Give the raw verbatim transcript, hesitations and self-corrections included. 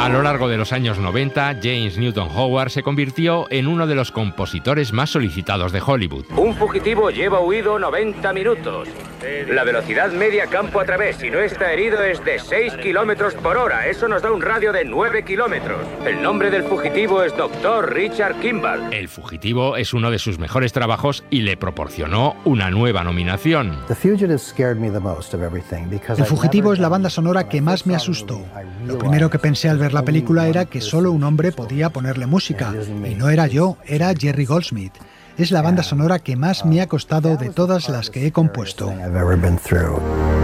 A lo largo de los años noventa, James Newton Howard se convirtió en uno de los compositores más solicitados de Hollywood. Un fugitivo lleva huido noventa minutos. La velocidad media campo a través, si no está herido, es de seis kilómetros por hora. Eso nos da un radio de nueve kilómetros. El nombre del fugitivo es doctor Richard Kimball. El fugitivo es uno de sus mejores trabajos y le proporcionó una nueva nominación. El fugitivo es la banda sonora que más me asustó. Lo primero que pensé al ver la película era que solo un hombre podía ponerle música. Y no era yo, era Jerry Goldsmith. Es la banda sonora que más me ha costado de todas las que he compuesto.